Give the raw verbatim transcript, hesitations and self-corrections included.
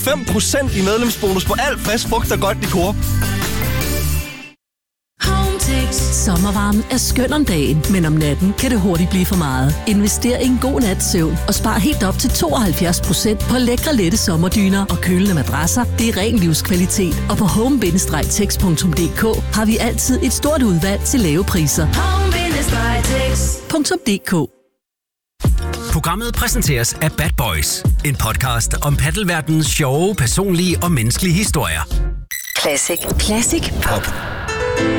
fem procent i medlemsbonus på alt frisk frugt og grønt i Coop. Sommervarmen er skøn om dagen, men om natten kan det hurtigt blive for meget. Invester i en god nats søvn og spar helt op til tooghalvfjerds procent på lækre lette sommerdyner og kølende madrasser. Det er ren livskvalitet, og på home bindestreg tex punktum d k har vi altid et stort udvalg til lave priser. home bindestreg tex punktum d k. Programmet præsenteres af Bad Boys, en podcast om paddelverdenens sjove, personlige og menneskelige historier. Classic. Classic Pop.